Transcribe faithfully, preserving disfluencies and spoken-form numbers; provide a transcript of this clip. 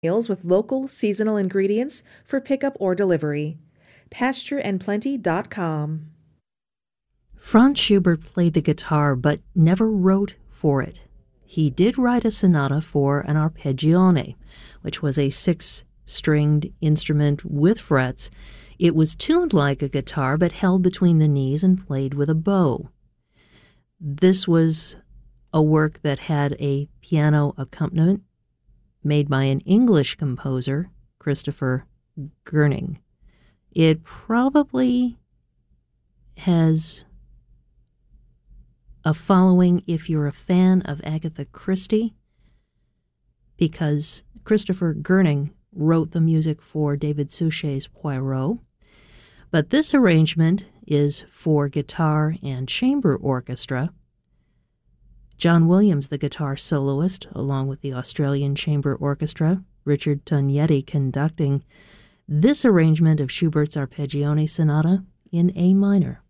meals with local, seasonal ingredients for pickup or delivery. pasture and plenty dot com. Franz Schubert played the guitar but never wrote for it. He did write a sonata for an arpeggione, which was a six-stringed instrument with frets. It was tuned like a guitar but held between the knees and played with a bow. This was a work that had a piano accompaniment made by an English composer, Christopher Gurning. It probably has a following if you're a fan of Agatha Christie, because Christopher Gurning wrote the music for David Suchet's Poirot. But this arrangement is for guitar and chamber orchestra. John Williams, the guitar soloist, along with the Australian Chamber Orchestra, Richard Tognetti conducting this arrangement of Schubert's Arpeggione Sonata in A minor.